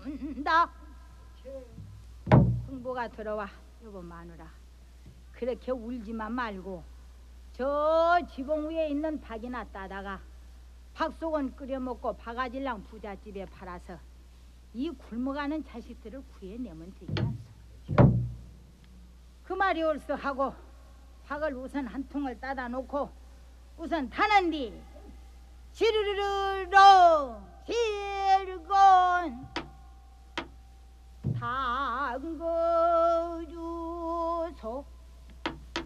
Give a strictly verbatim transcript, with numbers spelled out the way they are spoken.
준다. 흥부가 들어와. 여보 마누라, 그렇게 울지만 말고 저 지붕 위에 있는 박이나 따다가 박속은 끓여 먹고 바가지랑 부잣집에 팔아서 이 굶어가는 자식들을 구해내면 되지 않소. 그 말이 옳소 하고 박을 우선 한 통을 따다 놓고 우선 타는 뒤 지르르르